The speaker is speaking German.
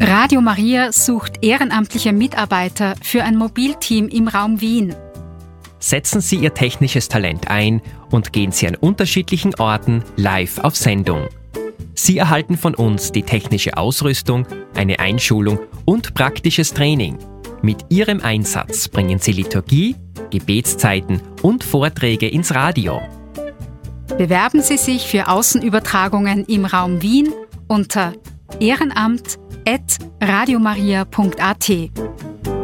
Radio Maria sucht ehrenamtliche Mitarbeiter für ein Mobilteam im Raum Wien. Setzen Sie Ihr technisches Talent ein und gehen Sie an unterschiedlichen Orten live auf Sendung. Sie erhalten von uns die technische Ausrüstung, eine Einschulung und praktisches Training. Mit Ihrem Einsatz bringen Sie Liturgie, Gebetszeiten und Vorträge ins Radio. Bewerben Sie sich für Außenübertragungen im Raum Wien unter ehrenamt@radiomaria.at.